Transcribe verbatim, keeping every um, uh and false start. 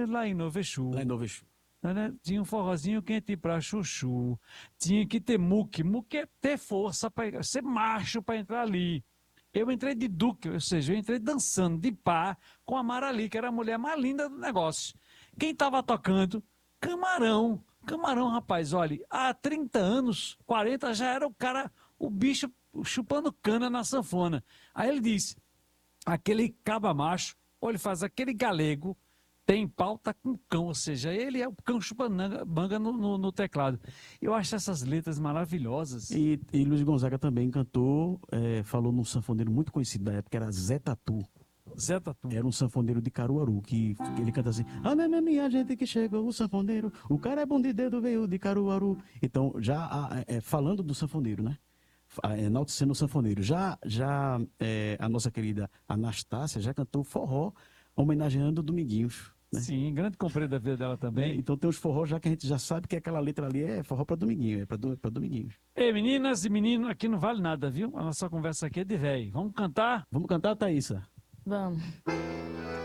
lá em Novo Exu. Lá em Novo Exu. Né? Tinha um forrozinho quente pra chuchu. Tinha que ter muque. Muque é ter força, para ser macho para entrar ali. Eu entrei de duque, ou seja, eu entrei dançando de pá com a Marali, que era a mulher mais linda do negócio. Quem estava tocando? Camarão. Camarão, rapaz, olha, há trinta anos, quarenta, já era o cara, o bicho chupando cana na sanfona. Aí ele disse, aquele caba macho, ou ele faz aquele galego, tem pauta com cão, ou seja, ele é o cão chupando manga no, no, no teclado. Eu acho essas letras maravilhosas. E, e Luiz Gonzaga também cantou, é, falou num sanfoneiro muito conhecido da época, era Zé Tatu. Zé Tatu. Era um sanfoneiro de Caruaru, que, que ele canta assim: ah, minha, minha gente que chegou, o sanfoneiro, o cara é bom de dedo, veio de Caruaru. Então, já ah, é, falando do sanfoneiro, né? Ah, enaltecendo o sanfoneiro. Já, já é, a nossa querida Anastácia já cantou forró, homenageando o Dominguinhos. Né? Sim, grande companheiro da vida dela também. Né? Então tem uns forró já que a gente já sabe que aquela letra ali é forró para Dominguinho, é para Dominguinhos. Ei, meninas e meninos, aqui não vale nada, viu? A nossa conversa aqui é de véi. Vamos cantar? Vamos cantar, Thaísa? Vamos.